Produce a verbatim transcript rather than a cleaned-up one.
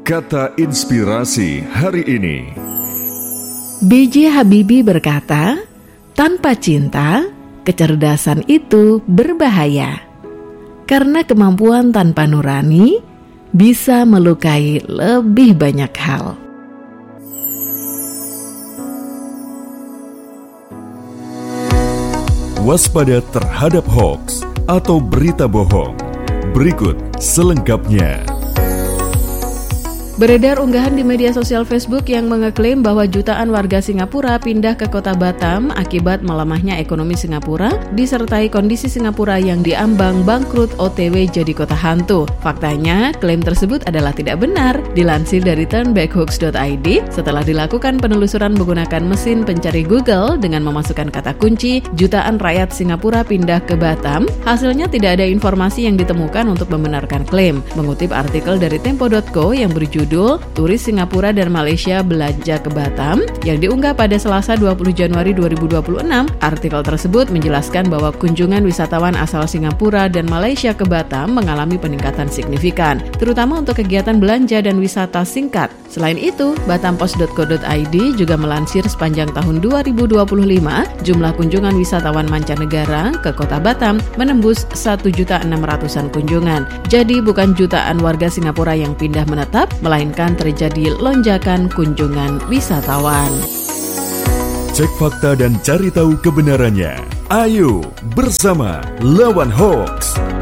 Kata inspirasi hari ini. B J Habibie berkata, tanpa cinta, kecerdasan itu berbahaya. Karena kemampuan tanpa nurani bisa melukai lebih banyak hal. Waspada terhadap hoaks atau berita bohong. Berikut selengkapnya. Beredar unggahan di media sosial Facebook yang mengeklaim bahwa jutaan warga Singapura pindah ke kota Batam akibat melemahnya ekonomi Singapura, disertai kondisi Singapura yang diambang bangkrut O T W jadi kota hantu. Faktanya, klaim tersebut adalah tidak benar. Dilansir dari turnbackhoax dot i d, setelah dilakukan penelusuran menggunakan mesin pencari Google dengan memasukkan kata kunci jutaan rakyat Singapura pindah ke Batam, hasilnya tidak ada informasi yang ditemukan untuk membenarkan klaim. Mengutip artikel dari tempo dot co yang berjudul Turis Singapura dan Malaysia belanja ke Batam yang diunggah pada Selasa dua puluh Januari dua ribu dua puluh enam, artikel tersebut menjelaskan bahwa kunjungan wisatawan asal Singapura dan Malaysia ke Batam mengalami peningkatan signifikan, terutama untuk kegiatan belanja dan wisata singkat. Selain itu, batam post dot co dot i d juga melansir sepanjang tahun dua ribu dua puluh lima, jumlah kunjungan wisatawan mancanegara ke kota Batam menembus satu juta enam ratusan kunjungan. Jadi bukan jutaan warga Singapura yang pindah menetap, melainkan terjadi lonjakan kunjungan wisatawan. Cek fakta dan cari tahu kebenarannya. Ayo bersama lawan hoaks.